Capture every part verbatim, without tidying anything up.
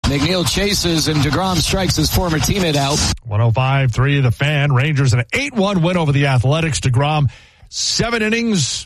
McNeil chases, and DeGrom strikes his former teammate out. one oh five point three The Fan. Rangers an eight one win over the Athletics. DeGrom, seven innings,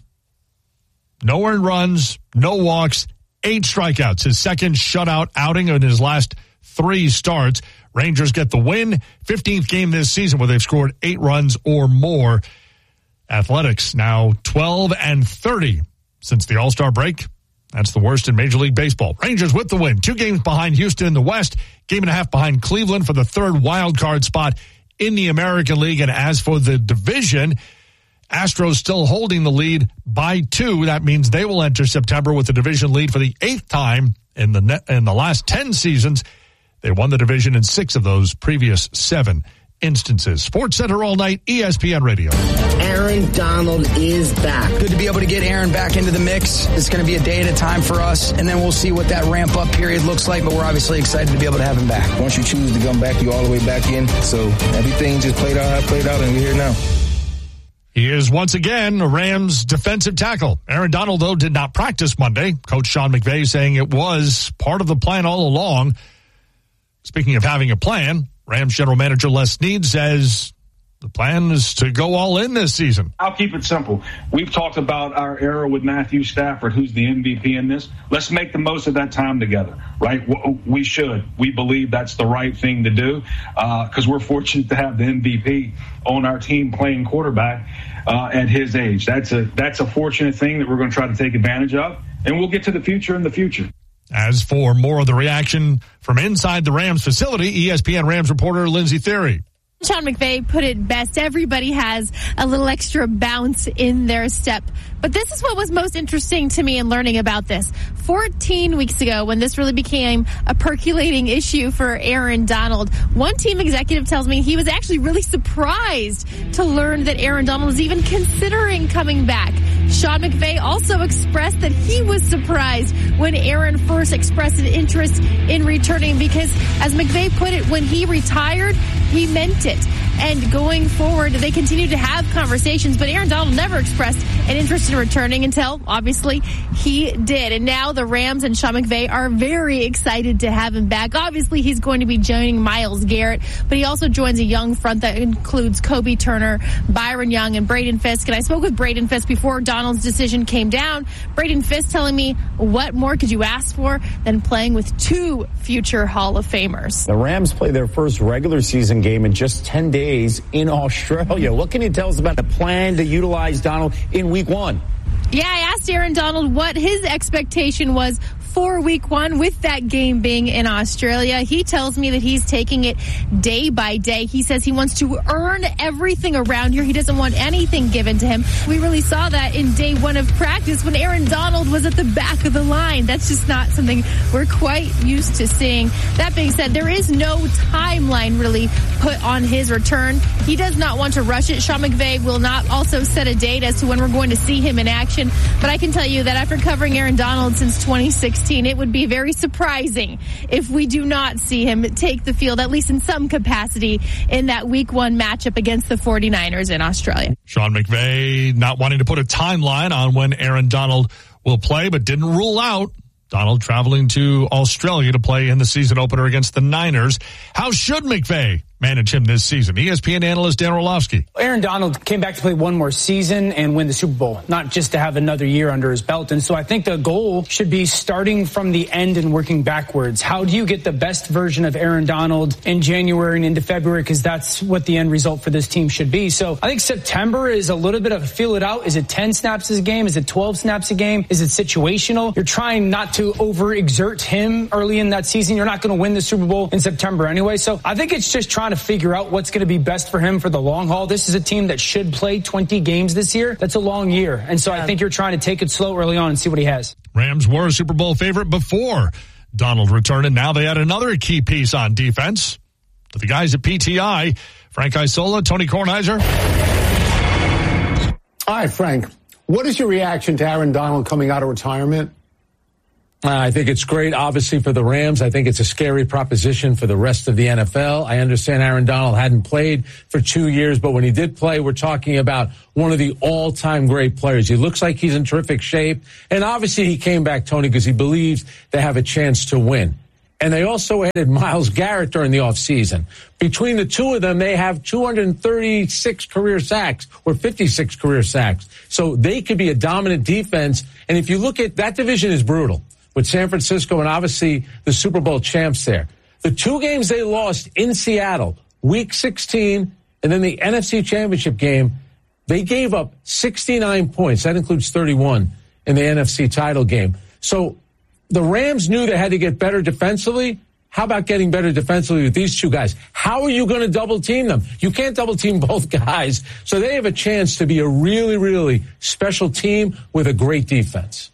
no earned runs, no walks, eight strikeouts. His second shutout outing in his last three starts. Rangers get the win. fifteenth game this season where they've scored eight runs or more. Athletics now twelve and thirty since the All-Star break. That's the worst in Major League Baseball. Rangers with the win. Two games behind Houston in the West. Game and a half behind Cleveland for the third wild card spot in the American League. And as for the division, Astros still holding the lead by two. That means they will enter September with the division lead for the eighth time in the net, in the last ten seasons. They won the division in six of those previous seven instances. Sports Center all night, E S P N Radio. Aaron Donald is back. Good to be able to get Aaron back into the mix. It's going to be a day at a time for us, and then we'll see what that ramp-up period looks like, but we're obviously excited to be able to have him back. Once you choose to come back, you all the way back in. So everything just played out how it played out, and we're here now. He is once again a Rams defensive tackle. Aaron Donald, though, did not practice Monday. Coach Sean McVay saying it was part of the plan all along. Speaking of having a plan, Rams general manager Les Snead says the plan is to go all in this season. I'll keep it simple. We've talked about our era with Matthew Stafford, who's the M V P in this. Let's make the most of that time together, right? We should. We believe that's the right thing to do because uh, we're fortunate to have the M V P on our team playing quarterback uh, at his age. That's a that's a fortunate thing that we're going to try to take advantage of, and we'll get to the future in the future. As for more of the reaction from inside the Rams facility, E S P N Rams reporter Lindsey Thiry. Sean McVay put it best. Everybody has a little extra bounce in their step. But this is what was most interesting to me in learning about this. fourteen weeks ago, when this really became a percolating issue for Aaron Donald, one team executive tells me he was actually really surprised to learn that Aaron Donald was even considering coming back. Sean McVay also expressed that he was surprised when Aaron first expressed an interest in returning because, as McVay put it, when he retired, he meant it. And going forward, they continue to have conversations, but Aaron Donald never expressed an interest in returning until, obviously, he did. And now the Rams and Sean McVay are very excited to have him back. Obviously, he's going to be joining Myles Garrett, but he also joins a young front that includes Kobe Turner, Byron Young, and Braden Fisk. And I spoke with Braden Fisk before Donald's decision came down. Braden Fisk telling me, what more could you ask for than playing with two future Hall of Famers? The Rams play their first regular season game in just ten days in Australia. What can you tell us about the plan to utilize Donald in week one? Yeah, I asked Aaron Donald what his expectation was for week one with that game being in Australia. He tells me that he's taking it day by day. He says he wants to earn everything around here. He doesn't want anything given to him. We really saw that in day one of practice when Aaron Donald was at the back of the line. That's just not something we're quite used to seeing. That being said, there is no timeline really put on his return. He does not want to rush it. Sean McVay will not also set a date as to when we're going to see him in action. But I can tell you that after covering Aaron Donald since twenty sixteen, it would be very surprising if we do not see him take the field, at least in some capacity, in that week one matchup against the forty-niners in Australia. Sean McVay not wanting to put a timeline on when Aaron Donald will play, but didn't rule out Donald traveling to Australia to play in the season opener against the Niners. How should McVay manage him this season? E S P N analyst Dan Orlovsky. Aaron Donald came back to play one more season and win the Super Bowl, not just to have another year under his belt. And so I think the goal should be starting from the end and working backwards. How do you get the best version of Aaron Donald in January and into February? Because that's what the end result for this team should be. So I think September is a little bit of a feel it out. Is it ten snaps a game? Is it twelve snaps a game? Is it situational? You're trying not to overexert him early in that season. You're not going to win the Super Bowl in September anyway. So I think it's just trying to figure out what's going to be best for him for the long haul. This is a team that should play twenty games this year. That's a long year. And so I think you're trying to take it slow early on and see what he has. Rams were a Super Bowl favorite before Donald returned, and now they had another key piece on defense. To the guys at P T I, Frank Isola, Tony Kornheiser. Hi, Frank. What is your reaction to Aaron Donald coming out of retirement? Uh, I think it's great, obviously, for the Rams. I think it's a scary proposition for the rest of the N F L. I understand Aaron Donald hadn't played for two years, but when he did play, we're talking about one of the all-time great players. He looks like he's in terrific shape. And obviously he came back, Tony, because he believes they have a chance to win. And they also added Myles Garrett during the offseason. Between the two of them, they have two hundred thirty-six career sacks or fifty-six career sacks. So they could be a dominant defense. And if you look at that division is brutal with San Francisco and obviously the Super Bowl champs there. The two games they lost in Seattle, week sixteen, and then the N F C Championship game, they gave up sixty-nine points. That includes thirty-one in the N F C title game. So the Rams knew they had to get better defensively. How about getting better defensively with these two guys? How are you going to double team them? You can't double team both guys. So they have a chance to be a really, really special team with a great defense.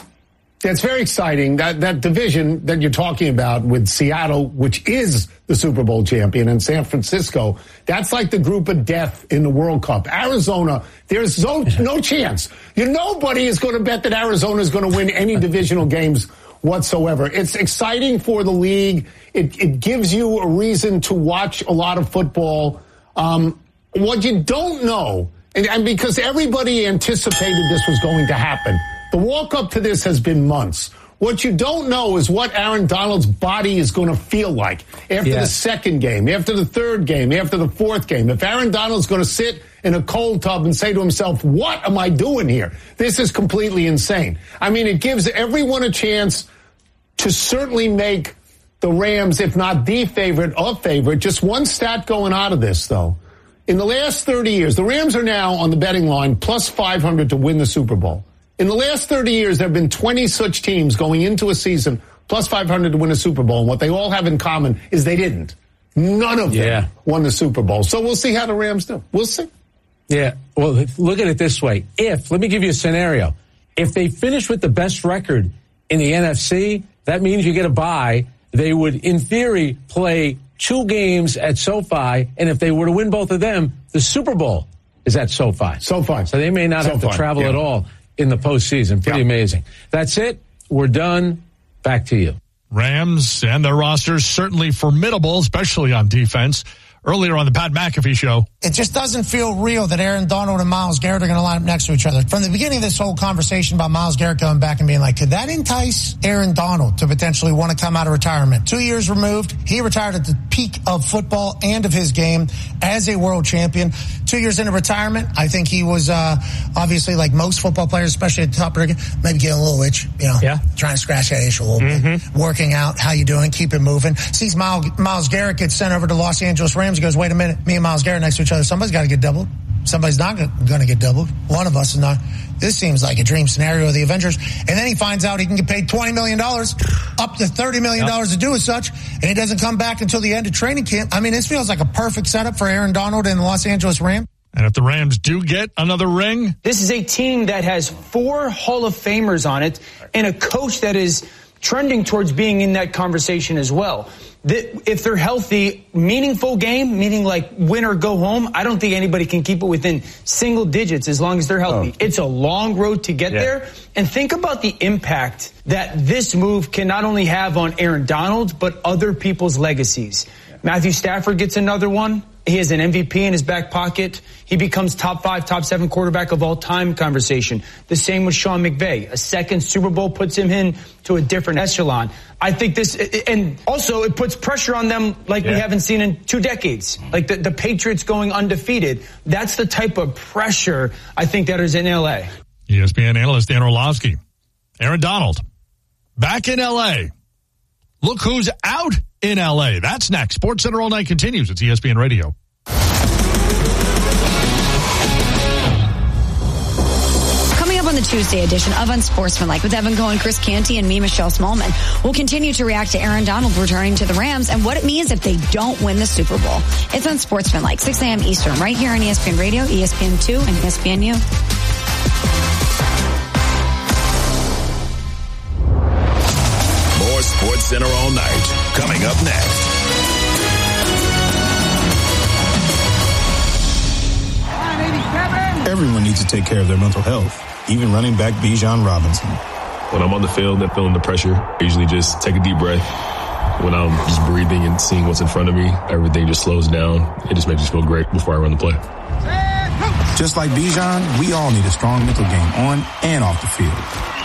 It's very exciting. That that division that you're talking about with Seattle, which is the Super Bowl champion, and San Francisco, that's like the group of death in the World Cup. Arizona, there's no, no chance. You, nobody is going to bet that Arizona is going to win any divisional games whatsoever. It's exciting for the league. It, it gives you a reason to watch a lot of football. Um, what you don't know, and, and because everybody anticipated this was going to happen, the walk up to this has been months. What you don't know is what Aaron Donald's body is going to feel like after yes. the second game, after the third game, after the fourth game. If Aaron Donald's going to sit in a cold tub and say to himself, what am I doing here? This is completely insane. I mean, it gives everyone a chance to certainly make the Rams, if not the favorite, a favorite. Just one stat going out of this, though. In the last thirty years, the Rams are now on the betting line plus five hundred to win the Super Bowl. In the last thirty years, there have been twenty such teams going into a season plus five hundred to win a Super Bowl. And what they all have in common is they didn't. None of them yeah. won the Super Bowl. So we'll see how the Rams do. We'll see. Yeah. Well, look at it this way. If, let me give you a scenario. If they finish with the best record in the N F C, that means you get a bye. They would, in theory, play two games at SoFi. And if they were to win both of them, the Super Bowl is at SoFi. SoFi. So they may not SoFi. have to travel yeah. at all in the postseason. Pretty yep. amazing. That's it. We're done. Back to you. Rams and their rosters certainly formidable, especially on defense. Earlier on the Pat McAfee show. It just doesn't feel real that Aaron Donald and Myles Garrett are going to line up next to each other. From the beginning of this whole conversation about Myles Garrett coming back and being like, could that entice Aaron Donald to potentially want to come out of retirement? Two years removed, he retired at the peak of football and of his game as a world champion. Two years into retirement, I think he was uh obviously, like most football players, especially at the top of their game, maybe getting a little itch, you know, yeah. trying to scratch that itch a little mm-hmm. bit, working out, how you doing, keep it moving. Sees Myles, Myles Garrett get sent over to Los Angeles Rams. He goes, wait a minute, me and Myles Garrett next to each other. Somebody's got to get doubled. Somebody's not going to get doubled. One of us is not. This seems like a dream scenario of the Avengers. And then he finds out he can get paid twenty million dollars, up to thirty million dollars yep. to do as such, and he doesn't come back until the end of training camp. I mean, this feels like a perfect setup for Aaron Donald and the Los Angeles Rams. And if the Rams do get another ring? This is a team that has four Hall of Famers on it and a coach that is trending towards being in that conversation as well. If they're healthy, meaningful game, meaning like win or go home, I don't think anybody can keep it within single digits as long as they're healthy. Oh. It's a long road to get yeah. there. And think about the impact that this move can not only have on Aaron Donald, but other people's legacies. Yeah. Matthew Stafford gets another one. He has an M V P in his back pocket. He becomes top five, top seven quarterback of all time conversation. The same with Sean McVay. A second Super Bowl puts him in to a different echelon. I think this, and also it puts pressure on them like yeah. we haven't seen in two decades. Like the, the Patriots going undefeated. That's the type of pressure I think that is in L A. E S P N analyst Dan Orlovsky. Aaron Donald, back in L A. Look who's out in L A. That's next. Sports Center All Night continues. It's E S P N Radio. Coming up on the Tuesday edition of Unsportsmanlike with Evan Cohen, Chris Canty, and me, Michelle Smallman, we'll continue to react to Aaron Donald returning to the Rams and what it means if they don't win the Super Bowl. It's Unsportsmanlike, six a.m. Eastern, right here on E S P N Radio, E S P N two, and E S P N U. Sports Center All Night. Coming up next. Everyone needs to take care of their mental health, even running back Bijan Robinson. When I'm on the field and feeling the pressure, I usually just take a deep breath. When I'm just breathing and seeing what's in front of me, everything just slows down. It just makes me feel great before I run the play. Just like Bijan, we all need a strong mental game on and off the field.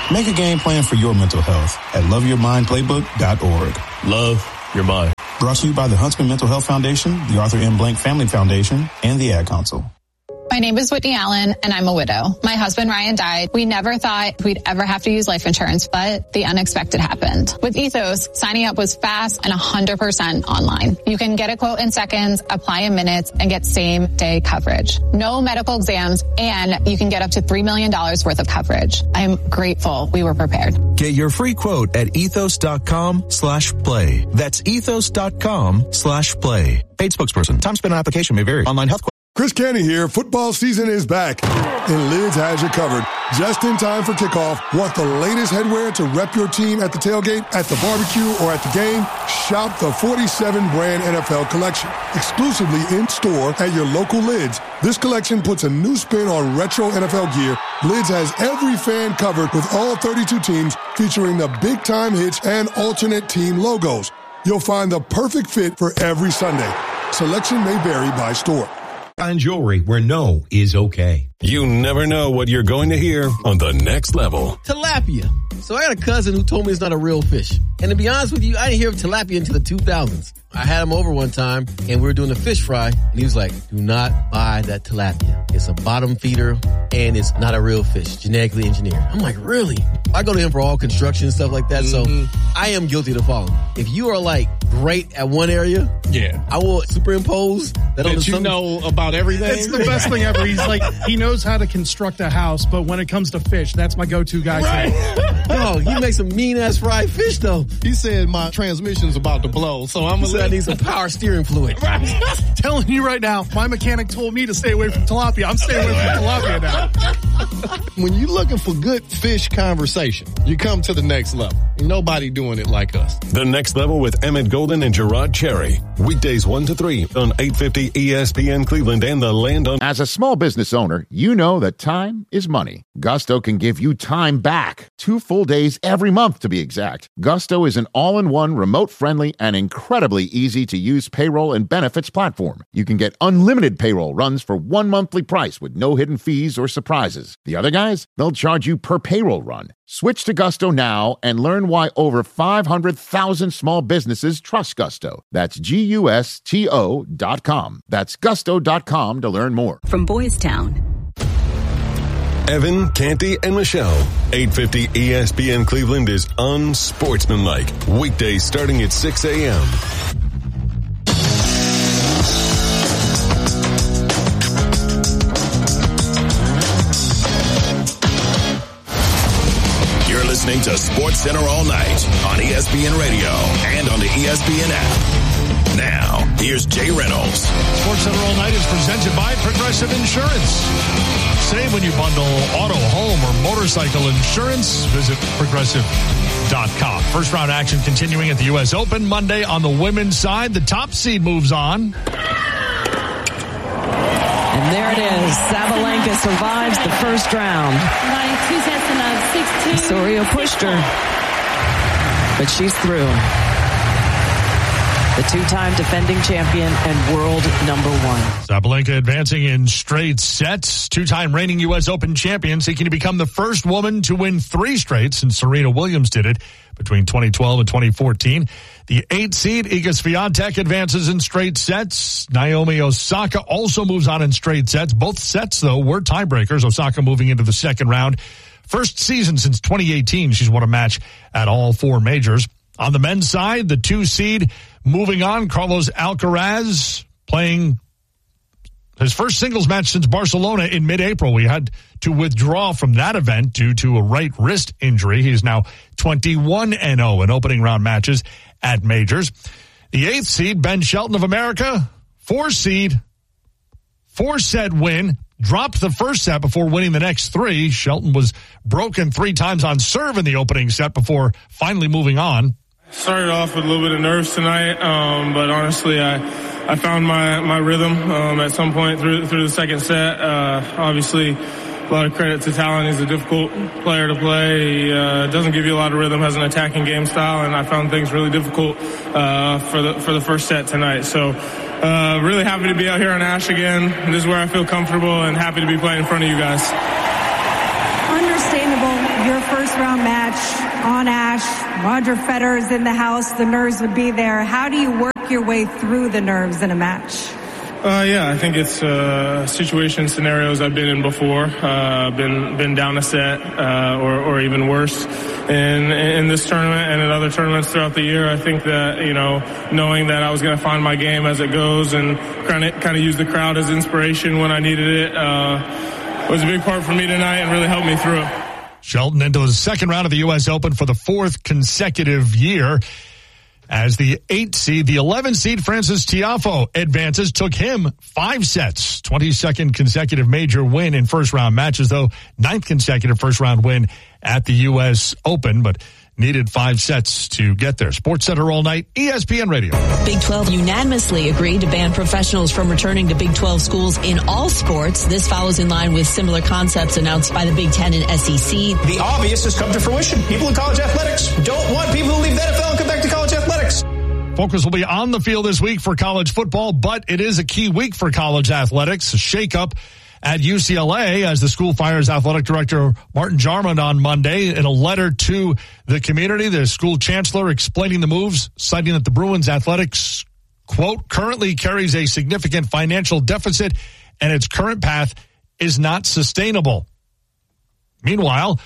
Make a game plan for your mental health at love your mind playbook dot org. Love your mind. Brought to you by the Huntsman Mental Health Foundation, the Arthur M. Blank Family Foundation, and the Ad Council. My name is Whitney Allen, and I'm a widow. My husband, Ryan, died. We never thought we'd ever have to use life insurance, but the unexpected happened. With Ethos, signing up was fast and one hundred percent online. You can get a quote in seconds, apply in minutes, and get same-day coverage. No medical exams, and you can get up to three million dollars worth of coverage. I'm grateful we were prepared. Get your free quote at ethos.com slash play. That's ethos.com slash play. Paid spokesperson. Time spent on application may vary. Online health. Chris Canty here. Football season is back, and Lids has you covered. Just in time for kickoff. Want the latest headwear to rep your team at the tailgate, at the barbecue, or at the game? Shop the forty-seven brand N F L collection, exclusively in-store at your local Lids. This collection puts a new spin on retro N F L gear. Lids has every fan covered with all thirty-two teams, featuring the big-time hits and alternate team logos. You'll find the perfect fit for every Sunday. Selection may vary by store. On jewelry where no is okay. You never know what you're going to hear on The Next Level. Tilapia. So I got a cousin who told me it's not a real fish. And to be honest with you, I didn't hear of tilapia until the two thousands. I had him over one time, and we were doing a fish fry, and he was like, do not buy that tilapia. It's a bottom feeder, and it's not a real fish, genetically engineered. I'm like, really? I go to him for all construction and stuff like that, mm-hmm. so I am guilty to following. If you are, like, great at one area, yeah, I will superimpose that, that on the you know about everything. It's the best thing ever. He's like, he knows how to construct a house, but when it comes to fish, that's my go-to guy. Right. No, he makes some mean-ass fried fish, though. He said my transmission's about to blow, so I'm going to I need some power steering fluid. Telling you right now, my mechanic told me to stay away from tilapia. I'm staying away from tilapia now. When you're looking for good fish conversation, you come to The Next Level. Ain't nobody doing it like us. The Next Level with Emmett Golden and Gerard Cherry. Weekdays one to three on eight fifty E S P N Cleveland and the Land on. As a small business owner, you know that time is money. Gusto can give you time back. Two full days every month, to be exact. Gusto is an all-in-one, remote-friendly, and incredibly easy-to-use payroll and benefits platform. You can get unlimited payroll runs for one monthly price with no hidden fees or surprises. The other guys, they'll charge you per payroll run. Switch to Gusto now and learn why over five hundred thousand small businesses trust Gusto. That's G U S T O dot com. That's gusto dot com to learn more. From Boys Town. Evan, Canty, and Michelle. eight fifty E S P N Cleveland is unsportsmanlike. Weekdays starting at six a.m. You're listening to Sports Center all night on E S P N Radio and on the E S P N app. Now, here's Jay Reynolds. Sports Center all night is presented by Progressive Insurance. Save when you bundle auto, home, or motorcycle insurance. Visit progressive dot com. First round action continuing at the U S Open Monday on the women's side. The top seed moves on. And there it is. Sabalenka survives the first round. By two sets and of six two. Osorio pushed her, but she's through. The two-time defending champion and world number one. Sabalenka advancing in straight sets. Two-time reigning U S Open champion seeking to become the first woman to win three straight since Serena Williams did it between twenty twelve and twenty fourteen. The eight seed Iga Swiatek advances in straight sets. Naomi Osaka also moves on in straight sets. Both sets, though, were tiebreakers. Osaka moving into the second round. First season since twenty eighteen, she's won a match at all four majors. On the men's side, the two seed moving on, Carlos Alcaraz playing his first singles match since Barcelona in mid-April. We had to withdraw from that event due to a right wrist injury. He is now twenty-one and oh in opening round matches at majors. The eighth seed, Ben Shelton of America, four seed, four-set win. Dropped the first set before winning the next three. Shelton was broken three times on serve in the opening set before finally moving on. Started off with a little bit of nerves tonight, um, but honestly, I I found my my rhythm um, at some point through through the second set. Uh, obviously, a lot of credit to Talon. He's a difficult player to play. He uh, doesn't give you a lot of rhythm, has an attacking game style, and I found things really difficult uh, for the for the first set tonight. So. Uh, really happy to be out here on Ash again. This is where I feel comfortable and happy to be playing in front of you guys. Understandable. Your first round on Ash, Roger Federer's in the house, the nerves would be there. How do you work your way through the nerves in a match? Uh, yeah, I think it's uh, situation scenarios I've been in before, uh, been been down a set uh, or, or even worse in in this tournament and in other tournaments throughout the year. I think that, you know, knowing that I was going to find my game as it goes and kind of kind of use the crowd as inspiration when I needed it uh, was a big part for me tonight and really helped me through it. Shelton into the second round of the U S Open for the fourth consecutive year. As the eight seed, the eleven seed Frances Tiafoe advances, took him five sets. twenty-second consecutive major win in first round matches, though ninth consecutive first round win at the U S Open, but needed five sets to get there. Sports Center all night, E S P N Radio. Big twelve unanimously agreed to ban professionals from returning to Big twelve schools in all sports. This follows in line with similar concepts announced by the Big Ten and S E C. The obvious has come to fruition. People in college athletics don't want people who leave the N F L and come back to college athletics. Focus will be on the field this week for college football, but it is a key week for college athletics. A shakeup at U C L A as the school fires athletic director Martin Jarmond on Monday. In a letter to the community, the school chancellor explaining the moves, citing that the Bruins athletics, quote, currently carries a significant financial deficit and its current path is not sustainable. Meanwhile,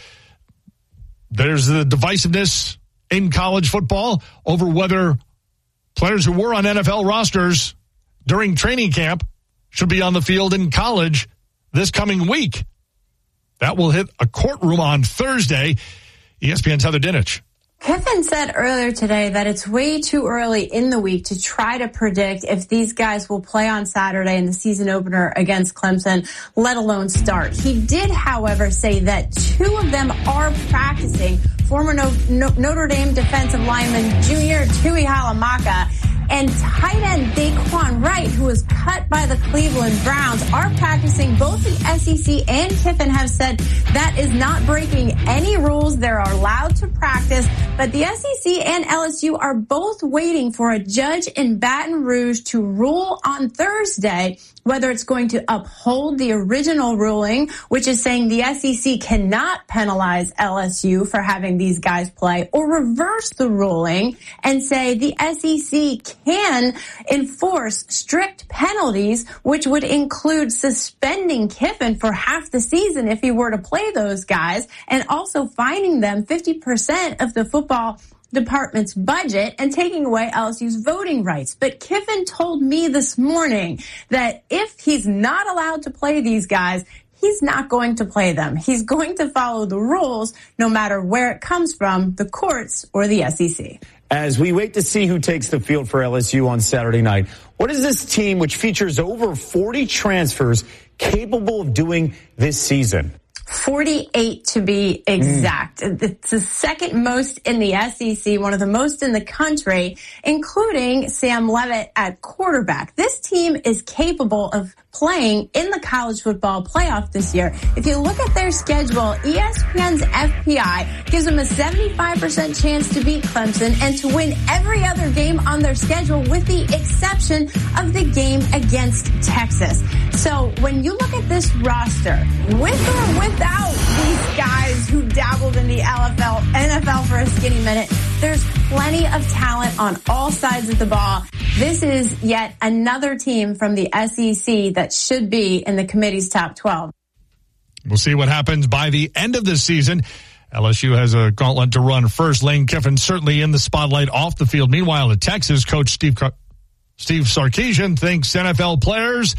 there's the divisiveness in college football over whether players who were on N F L rosters during training camp should be on the field in college this coming week. That will hit a courtroom on Thursday. E S P N's Heather Dinich. Kiffin said earlier today that it's way too early in the week to try to predict if these guys will play on Saturday in the season opener against Clemson, let alone start. He did, however, say that two of them are practicing. Former no- no- Notre Dame defensive lineman Junior Tuihalamaka and tight end Daquan Wright, who was cut by the Cleveland Browns, are practicing. Both the S E C and Kiffin have said that is not breaking any rules. They're allowed to practice, but the S E C and L S U are both waiting for a judge in Baton Rouge to rule on Thursday whether it's going to uphold the original ruling, which is saying the S E C cannot penalize L S U for having these guys play, or reverse the ruling and say the S E C can enforce strict penalties, which would include suspending Kiffin for half the season if he were to play those guys, and also fining them fifty percent of the football department's budget and taking away L S U's voting rights. But Kiffin told me this morning that if he's not allowed to play these guys, he's not going to play them. He's going to follow the rules no matter where it comes from, the courts or the S E C. As we wait to see who takes the field for L S U on Saturday night, what is this team, which features over forty transfers, capable of doing this season? forty-eight to be exact. Mm. It's the second most in the S E C, one of the most in the country, including Sam Levitt at quarterback. This team is capable of playing in the college football playoff this year. If you look at their schedule, E S P N's F P I gives them a seventy-five percent chance to beat Clemson and to win every other game on their schedule with the exception of the game against Texas. So when you look at this roster, with or without these guys who dabbled in the N F L for a skinny minute, there's plenty of talent on all sides of the ball. This is yet another team from the S E C that should be in the committee's top twelve. We'll see what happens by the end of this season. L S U has a gauntlet to run first. Lane Kiffin certainly in the spotlight off the field. Meanwhile, at Texas, Coach Steve Steve Sarkisian thinks N F L players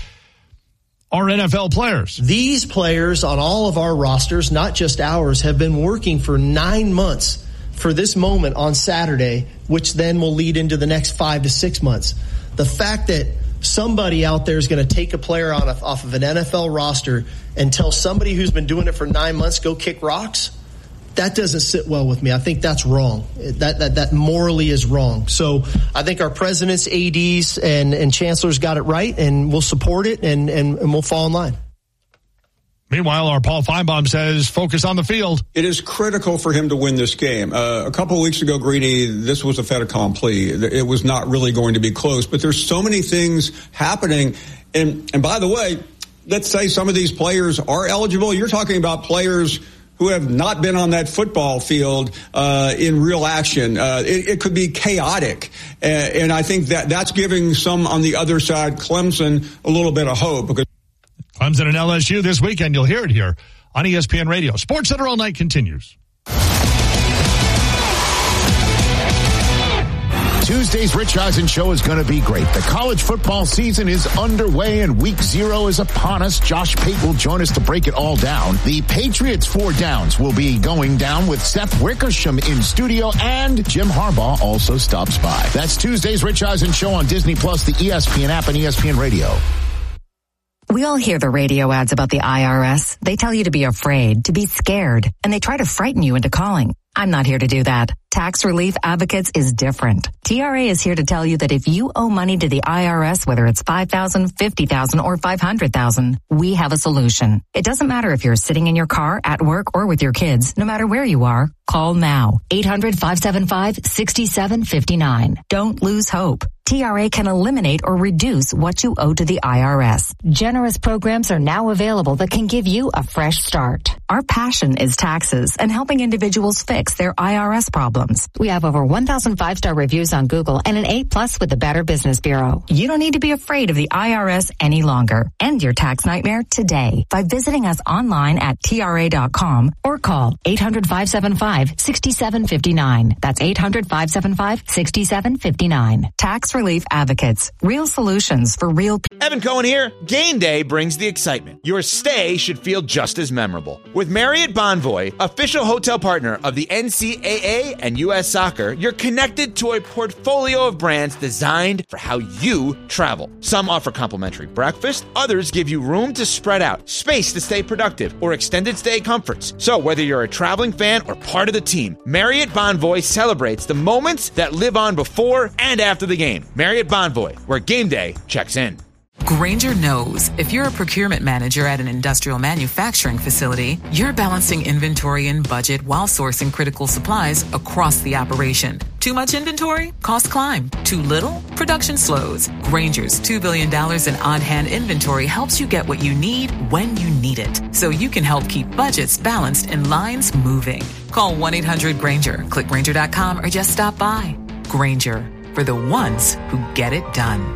are N F L players. These players on all of our rosters, not just ours, have been working for nine months for this moment on Saturday, which then will lead into the next five to six months. The fact that somebody out there is going to take a player on a, off of an N F L roster and tell somebody who's been doing it for nine months, go kick rocks, that doesn't sit well with me. I think that's wrong. That that that morally is wrong. So I think our presidents, A Ds, and, and chancellors got it right, and we'll support it, and, and, and we'll fall in line. Meanwhile, our Paul Feinbaum says focus on the field. It is critical for him to win this game. Uh, a couple of weeks ago, Greeny, this was a fait accompli. It was not really going to be close, but there's so many things happening. And, and by the way, let's say some of these players are eligible. You're talking about players who have not been on that football field uh, in real action. Uh, it, it could be chaotic, uh, and I think that that's giving some on the other side, Clemson, a little bit of hope. Because Clemson and L S U this weekend. You'll hear it here on E S P N Radio. Sports Center All Night continues. Tuesday's Rich Eisen show is going to be great. The college football season is underway and week zero is upon us. Josh Pate will join us to break it all down. The Patriots Four Downs will be going down with Seth Wickersham in studio, and Jim Harbaugh also stops by. That's Tuesday's Rich Eisen show on Disney Plus, the E S P N app, and E S P N Radio. We all hear the radio ads about the I R S. They tell you to be afraid, to be scared, and they try to frighten you into calling. I'm not here to do that. Tax Relief Advocates is different. T R A is here to tell you that if you owe money to the I R S, whether it's five thousand dollars, fifty thousand dollars, or five hundred thousand dollars, we have a solution. It doesn't matter if you're sitting in your car, at work, or with your kids. No matter where you are, call now. eight hundred, five seven five, six seven five nine. Don't lose hope. T R A can eliminate or reduce what you owe to the I R S. Generous programs are now available that can give you a fresh start. Our passion is taxes and helping individuals fix their I R S problems. We have over one thousand five-star reviews on Google and an A plus with the Better Business Bureau. You don't need to be afraid of the I R S any longer. End your tax nightmare today by visiting us online at T R A dot com or call eight hundred, five seven five, six seven five nine. That's eight hundred, five seven five, six seven five nine. Tax Relief Advocates. Real solutions for real people. Evan Cohen here. Game day brings the excitement. Your stay should feel just as memorable. With Marriott Bonvoy, official hotel partner of the N C double A and U S Soccer, you're connected to a portfolio of brands designed for how you travel. Some offer complimentary breakfast, others give you room to spread out, space to stay productive, or extended stay comforts. So whether you're a traveling fan or part of the team, Marriott Bonvoy celebrates the moments that live on before and after the game. Marriott Bonvoy, where game day checks in. Grainger knows if you're a procurement manager at an industrial manufacturing facility, you're balancing inventory and budget while sourcing critical supplies across the operation. Too much inventory? Costs climb. Too little? Production slows. Grainger's two billion dollars in on-hand inventory helps you get what you need when you need it, so you can help keep budgets balanced and lines moving. Call one eight hundred Grainger, click Grainger dot com, or just stop by. Grainger, for the ones who get it done.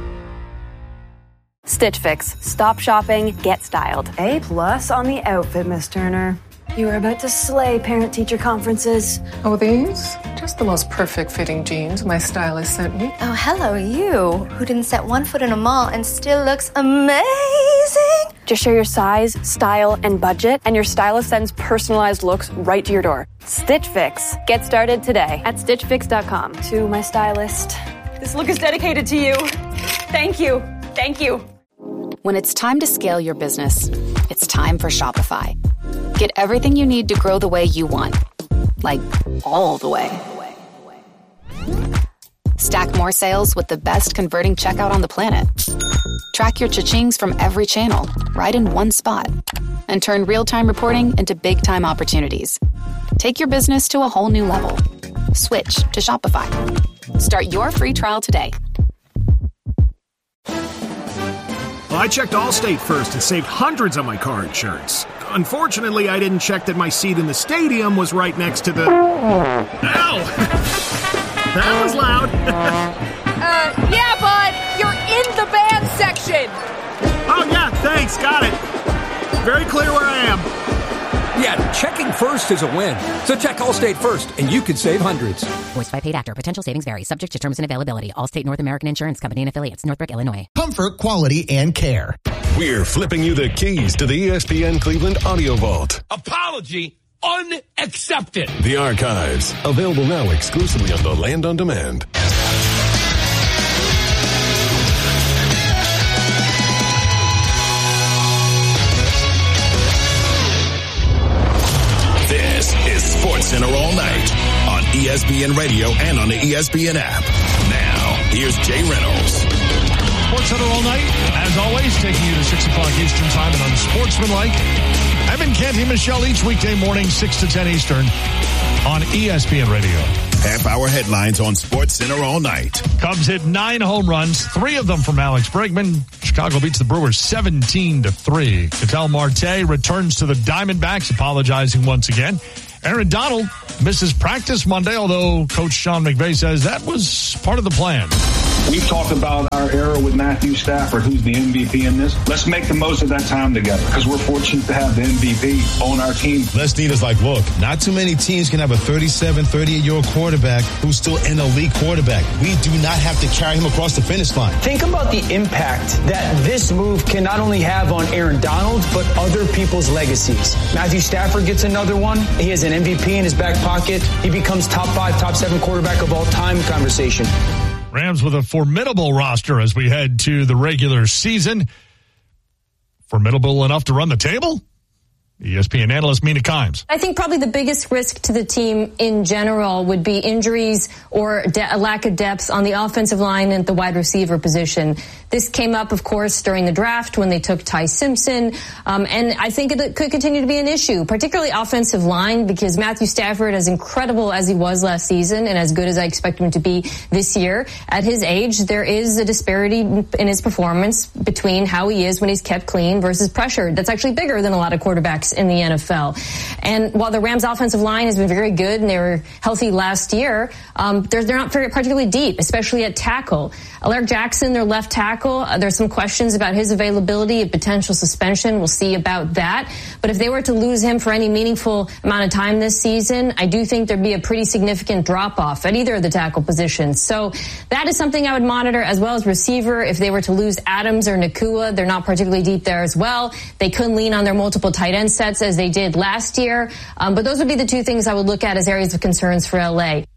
Stitch Fix. Stop shopping, get styled. A plus on the outfit, Miss Turner. You are about to slay parent-teacher conferences. Oh, these? Just the most perfect fitting jeans my stylist sent me. Oh, hello, you, who didn't set one foot in a mall and still looks amazing. Just share your size, style, and budget, and your stylist sends personalized looks right to your door. Stitch Fix. Get started today at stitch fix dot com. To my stylist, this look is dedicated to you. Thank you. Thank you. When it's time to scale your business, it's time for Shopify. Get everything you need to grow the way you want. Like, all the way. Stack more sales with the best converting checkout on the planet. Track your cha-chings from every channel, right in one spot. And turn real-time reporting into big-time opportunities. Take your business to a whole new level. Switch to Shopify. Start your free trial today. Well, I checked Allstate first and saved hundreds on my car insurance. Unfortunately, I didn't check that my seat in the stadium was right next to the... Ow! That was loud. uh, yeah, bud, you're in the band section. Oh, yeah, thanks, got it. Very clear where I am. Yeah, checking first is a win. So check Allstate first, and you could save hundreds. Voiced by paid actor. Potential savings vary. Subject to terms and availability. Allstate North American Insurance Company and affiliates. Northbrook, Illinois. Comfort, quality, and care. We're flipping you the keys to the E S P N Cleveland Audio Vault. Apology unaccepted. The archives, available now exclusively on the Land on Demand. This is SportsCenter All Night on E S P N Radio and on the E S P N app. Now, here's Jay Reynolds. SportsCenter All Night, as always, taking you to six o'clock Eastern Time and unsportsmanlike. Evan Canty, Michelle, each weekday morning, six to ten Eastern on E S P N Radio. Half-hour headlines on SportsCenter All Night. Cubs hit nine home runs, three of them from Alex Bregman. Chicago beats the Brewers seventeen to three. Ketel Marte returns to the Diamondbacks, apologizing once again. Aaron Donald misses practice Monday, although Coach Sean McVay says that was part of the plan. We've talked about our era with Matthew Stafford, who's the M V P in this. Let's make the most of that time together because we're fortunate to have the M V P on our team. Les Snead is like, look, not too many teams can have a thirty-seven, thirty-eight-year-old quarterback who's still an elite quarterback. We do not have to carry him across the finish line. Think about the impact that this move can not only have on Aaron Donald, but other people's legacies. Matthew Stafford gets another one. He has an M V P in his back pocket. He becomes top five, top seven quarterback of all time conversation. Rams with a formidable roster as we head to the regular season. Formidable enough to run the table? E S P N analyst Mina Kimes. I think probably the biggest risk to the team in general would be injuries or de- a lack of depth on the offensive line and the wide receiver position. This came up, of course, during the draft when they took Ty Simpson. Um, and I think it could continue to be an issue, particularly offensive line, because Matthew Stafford, as incredible as he was last season and as good as I expect him to be this year, at his age, there is a disparity in his performance between how he is when he's kept clean versus pressured. That's actually bigger than a lot of quarterbacks in the N F L. And while the Rams offensive line has been very good and they were healthy last year, um, they're, they're not very particularly deep, especially at tackle. Alaric Jackson, their left tackle, uh, there's some questions about his availability, a potential suspension. We'll see about that. But if they were to lose him for any meaningful amount of time this season, I do think there'd be a pretty significant drop-off at either of the tackle positions. So that is something I would monitor, as well as receiver. If they were to lose Adams or Nakua, they're not particularly deep there as well. They could lean on their multiple tight end sets as they did last year. Um, but those would be the two things I would look at as areas of concerns for L A.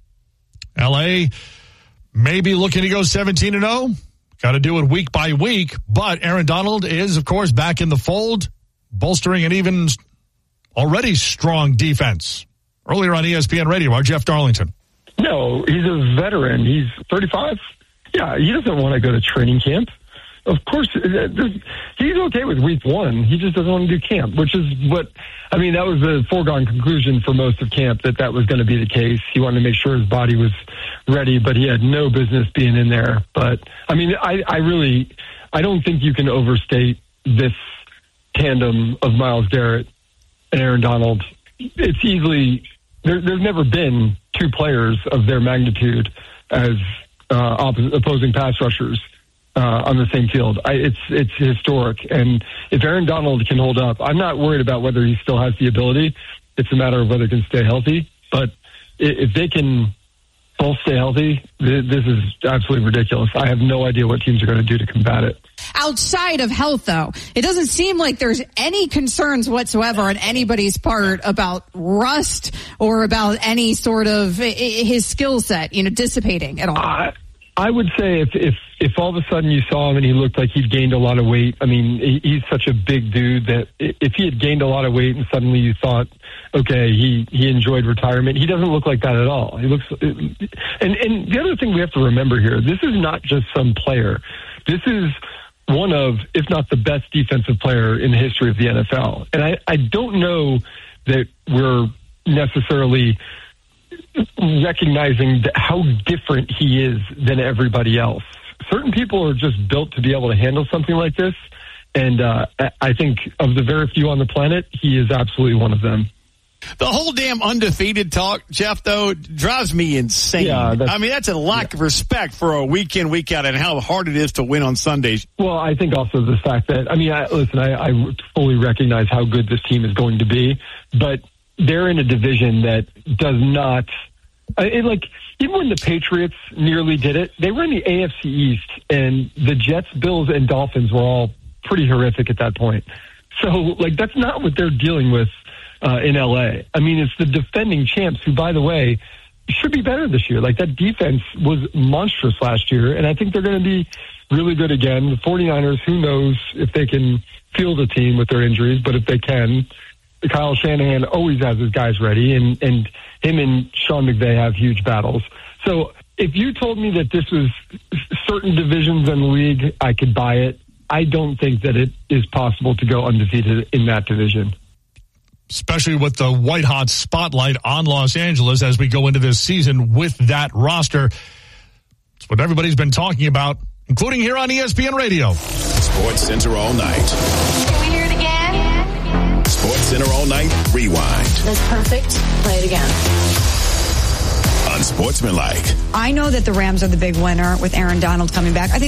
L A maybe looking to go seventeen and oh. Got to do it week by week. But Aaron Donald is, of course, back in the fold, bolstering an even already strong defense. Earlier on E S P N Radio, our Jeff Darlington. No, he's a veteran. He's thirty-five. Yeah, he doesn't want to go to training camp. Of course, he's okay with week one. He just doesn't want to do camp, which is what, I mean, that was a foregone conclusion for most of camp, that that was going to be the case. He wanted to make sure his body was ready, but he had no business being in there. But, I mean, I, I really, I don't think you can overstate this tandem of Myles Garrett and Aaron Donald. It's easily, there, there's never been two players of their magnitude as uh, opp- opposing pass rushers Uh, on the same field. I, it's it's historic. And if Aaron Donald can hold up, I'm not worried about whether he still has the ability. It's a matter of whether he can stay healthy. But if they can both stay healthy, this is absolutely ridiculous. I have no idea what teams are going to do to combat it. Outside of health, though, it doesn't seem like there's any concerns whatsoever on anybody's part about rust or about any sort of his skill set, you know, dissipating at all. Uh, I would say if, if if all of a sudden you saw him and he looked like he'd gained a lot of weight, I mean, he, he's such a big dude that if he had gained a lot of weight and suddenly you thought, okay, he, he enjoyed retirement, he doesn't look like that at all. He looks, and, and the other thing we have to remember here, this is not just some player. This is one of, if not the best defensive player in the history of the N F L. And I, I don't know that we're necessarily recognizing how different he is than everybody else. Certain people are just built to be able to handle something like this. And uh, I think of the very few on the planet, he is absolutely one of them. The whole damn undefeated talk, Jeff, though, drives me insane. Yeah, I mean, that's a lack yeah. of respect for a week in, week out, and how hard it is to win on Sundays. Well, I think also the fact that, I mean, I, listen, I, I fully recognize how good this team is going to be, but they're in a division that does not, it, like, even when the Patriots nearly did it, they were in the A F C East, and the Jets, Bills, and Dolphins were all pretty horrific at that point. So, like, that's not what they're dealing with uh, in L A. I mean, it's the defending champs who, by the way, should be better this year. Like, that defense was monstrous last year, and I think they're going to be really good again. The 49ers, who knows if they can field a team with their injuries, but if they can, Kyle Shanahan always has his guys ready, and, and him and Sean McVay have huge battles. So if you told me that this was certain divisions in the league, I could buy it. I don't think that it is possible to go undefeated in that division. Especially with the white-hot spotlight on Los Angeles as we go into this season with that roster. It's what everybody's been talking about, including here on E S P N Radio. Sports Center all night. Can we hear it again? Sports Center all night, rewind. That's perfect. Play it again. Unsportsmanlike. I know that the Rams are the big winner with Aaron Donald coming back. I think